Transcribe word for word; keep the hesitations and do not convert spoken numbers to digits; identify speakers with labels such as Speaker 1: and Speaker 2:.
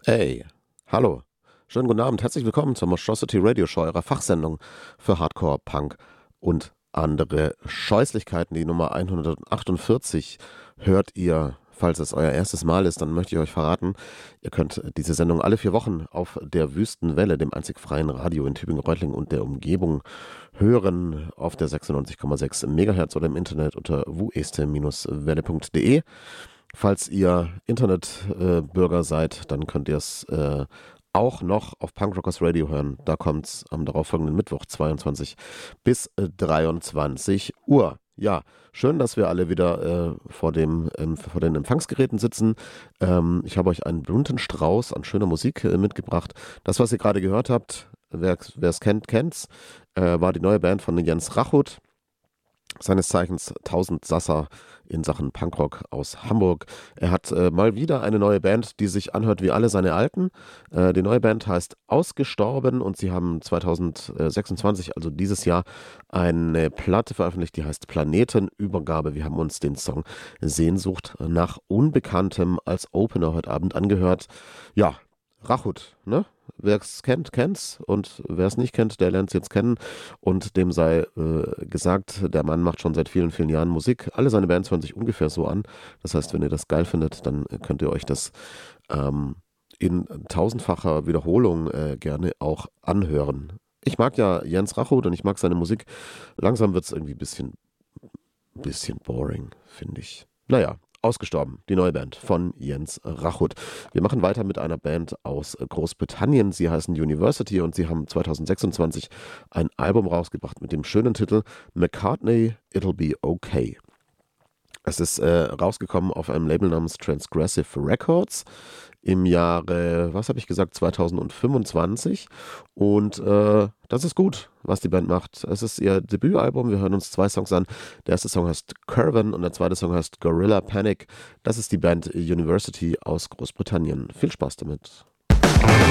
Speaker 1: Hey, hallo. Schönen guten Abend. Herzlich willkommen zur Monstrosity Radio Show, eurer Fachsendung für Hardcore, Punk und andere Scheußlichkeiten. Die Nummer hundertachtundvierzig hört ihr. Falls es euer erstes Mal ist, dann möchte ich euch verraten, ihr könnt diese Sendung alle vier Wochen auf der Wüstenwelle, dem einzig freien Radio in Tübingen-Reutlingen und der Umgebung, hören auf der sechsundneunzig Komma sechs Megahertz oder im Internet unter wueste Welle punkt de. Falls ihr Internetbürger äh, seid, dann könnt ihr es äh, auch noch auf Punk Rockers Radio hören. Da kommt es am darauffolgenden Mittwoch, zweiundzwanzig bis dreiundzwanzig Uhr. Ja, schön, dass wir alle wieder äh, vor, dem, ähm, vor den Empfangsgeräten sitzen. Ähm, ich habe euch einen bunten Strauß an schöner Musik äh, mitgebracht. Das, was ihr gerade gehört habt, wer es kennt, kennt's, äh, war die neue Band von Jens Rachut. Seines Zeichens tausend Sasser in Sachen Punkrock aus Hamburg. Er hat äh, mal wieder eine neue Band, die sich anhört wie alle seine alten. Äh, die neue Band heißt Ausgestorben und sie haben zweitausendsechsundzwanzig, also dieses Jahr, eine Platte veröffentlicht, die heißt Planetenübergabe. Wir haben uns den Song Sehnsucht nach Unbekanntem als Opener heute Abend angehört. Ja, Rachut, ne? Wer es kennt, kennt's, und wer es nicht kennt, der lernt es jetzt kennen, und dem sei äh, gesagt, der Mann macht schon seit vielen, vielen Jahren Musik. Alle seine Bands hören sich ungefähr so an. Das heißt, wenn ihr das geil findet, dann könnt ihr euch das ähm, in tausendfacher Wiederholung äh, gerne auch anhören. Ich mag ja Jens Rachut und ich mag seine Musik. Langsam wird es irgendwie ein bisschen, bisschen boring, finde ich. Naja. Ausgestorben, die neue Band von Jens Rachut. Wir machen weiter mit einer Band aus Großbritannien. Sie heißen University und sie haben zweitausendsechsundzwanzig ein Album rausgebracht mit dem schönen Titel McCartney, It'll Be Okay. Es ist äh, rausgekommen auf einem Label namens Transgressive Records im Jahre, was habe ich gesagt, zweitausendfünfundzwanzig. Und äh, das ist gut, was die Band macht. Es ist ihr Debütalbum. Wir hören uns zwei Songs an. Der erste Song heißt Curvan und der zweite Song heißt Gorilla Panic. Das ist die Band University aus Großbritannien. Viel Spaß damit.